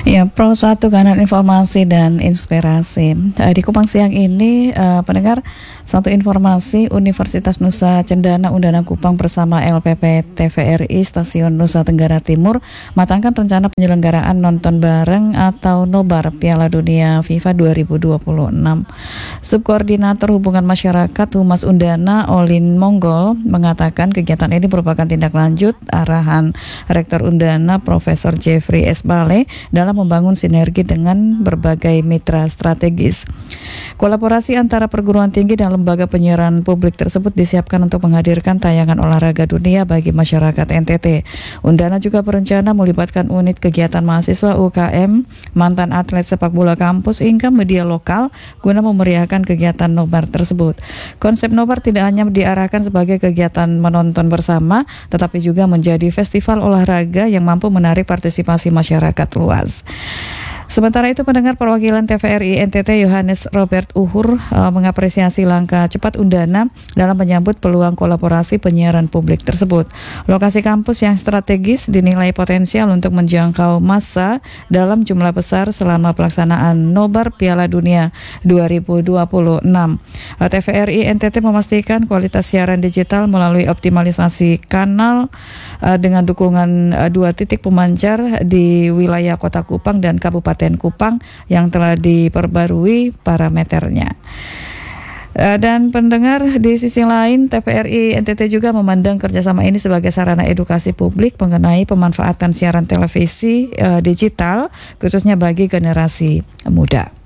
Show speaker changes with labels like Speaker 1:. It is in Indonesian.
Speaker 1: Ya, Pro 1 kanan informasi dan inspirasi. Di Kupang siang ini, pendengar, satu informasi Universitas Nusa Cendana Undana Kupang bersama LPP TVRI Stasiun Nusa Tenggara Timur matangkan rencana penyelenggaraan nonton bareng atau nobar Piala Dunia FIFA 2026. Subkoordinator Hubungan Masyarakat Humas Undana Olin Monggol mengatakan kegiatan ini merupakan tindak lanjut arahan Rektor Undana Profesor Jeffrey S. Bale dalam membangun sinergi dengan berbagai mitra strategis. Kolaborasi antara perguruan tinggi dan lembaga penyiaran publik tersebut disiapkan untuk menghadirkan tayangan olahraga dunia bagi masyarakat NTT. Undana juga berencana melibatkan unit kegiatan mahasiswa UKM, mantan atlet sepak bola kampus hingga media lokal guna memeriahkan kegiatan nobar tersebut. Konsep nobar tidak hanya diarahkan sebagai kegiatan menonton bersama, tetapi juga menjadi festival olahraga yang mampu menarik partisipasi masyarakat luas. Sementara itu, pendengar, perwakilan TVRI NTT Yohanes Robert Uhur mengapresiasi langkah cepat Undana dalam menyambut peluang kolaborasi penyiaran publik tersebut. Lokasi kampus yang strategis dinilai potensial untuk menjangkau massa dalam jumlah besar selama pelaksanaan nobar Piala Dunia 2026. TVRI NTT memastikan kualitas siaran digital melalui optimalisasi kanal dengan dukungan 2 titik pemancar di wilayah Kota Kupang dan Kabupaten Kupang yang telah diperbarui parameternya. Dan pendengar, di sisi lain TVRI NTT juga memandang kerjasama ini sebagai sarana edukasi publik mengenai pemanfaatan siaran televisi digital khususnya bagi generasi muda.